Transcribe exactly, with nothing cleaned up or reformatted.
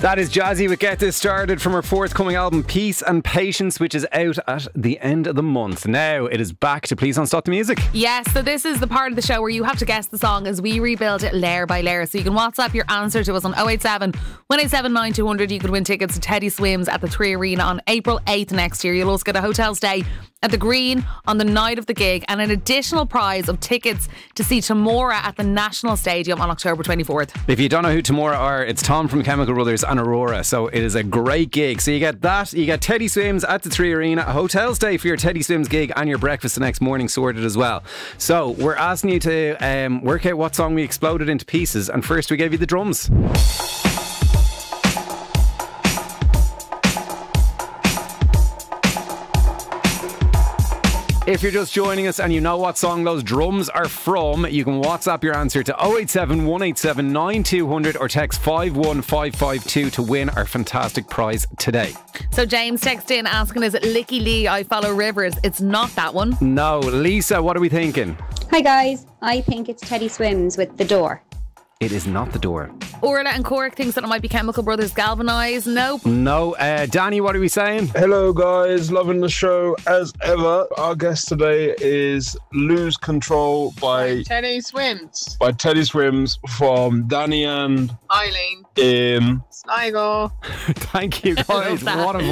That is Jazzy with Get This Started from her forthcoming album Peace and Patience, which is out at the end of the month. Now it is back to Please Don't Stop the Music. Yes, so this is the part of the show where you have to guess the song as we rebuild it layer by layer. So you can WhatsApp your answer to us on oh eight seven, one eight seven, nine two hundred. You could win tickets to Teddy Swims at the Three Arena on April eighth next year. You'll also get a hotel stay at the Green on the night of the gig and an additional prize of tickets to see Tamora at the National Stadium on October twenty-fourth. If you don't know who Tamora are, it's Tom from Chemical Brothers and Aurora. So it is a great gig. So you get that, you get Teddy Swims at the Three Arena, a hotel stay for your Teddy Swims gig, and your breakfast the next morning sorted as well. So we're asking you to um, work out what song we exploded into pieces, and first we gave you the drums. If you're just joining us and you know what song those drums are from, you can WhatsApp your answer to oh eight seven, one eight seven, nine two hundred or text five one five five two to win our fantastic prize today. So James texted in asking, is it Licky Lee, I Follow Rivers? It's not that one. No. Lisa, what are we thinking? Hi guys, I think it's Teddy Swims with The Door. It is not The Door. Orla and Cork thinks that it might be Chemical Brothers Galvanise. Nope. No. Uh, Danny, what are we saying? Hello guys, loving the show as ever. Our guest today is Lose Control by Teddy Swims. by Teddy Swims from Danny and Eileen. um Sligo. Thank you guys. What a